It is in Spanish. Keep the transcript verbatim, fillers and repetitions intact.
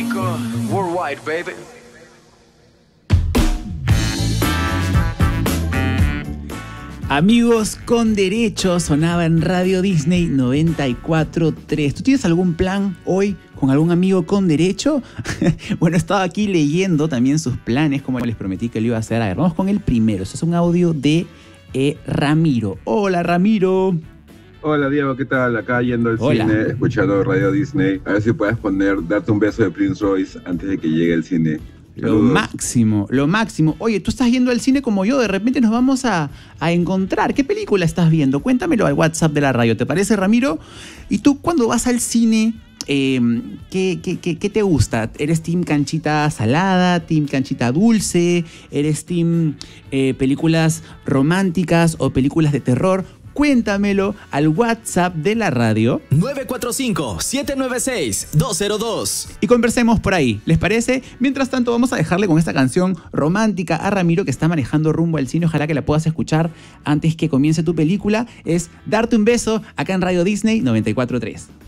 America, worldwide, baby. Amigos con Derecho sonaba en Radio Disney noventa y cuatro punto tres. ¿Tú tienes algún plan hoy con algún amigo con derecho? Bueno, estaba aquí leyendo también sus planes, como les prometí que lo iba a hacer. A ver, vamos con el primero. Este es un audio de eh, Ramiro. Hola, Ramiro. Hola Diego, ¿qué tal? Acá yendo al Hola. cine, escuchando Radio Disney. A ver si puedes poner Darte un beso de Prince Royce antes de que llegue el cine. Lo Saludos. máximo, lo máximo. Oye, tú estás yendo al cine como yo, de repente nos vamos a, a encontrar. ¿Qué película estás viendo? Cuéntamelo al WhatsApp de la radio, ¿te parece, Ramiro? Y tú, cuando vas al cine, eh, ¿qué, qué, qué, qué te gusta? ¿Eres team canchita salada, team canchita dulce? ¿Eres team eh, películas románticas o películas de terror? Cuéntamelo al WhatsApp de la radio nueve cuatro cinco, siete nueve seis, dos cero dos. y conversemos por ahí, ¿les parece? Mientras tanto, vamos a dejarle con esta canción romántica a Ramiro, que está manejando rumbo al cine. Ojalá que la puedas escuchar antes que comience tu película. Es Darte un beso acá en Radio Disney noventa y cuatro punto tres.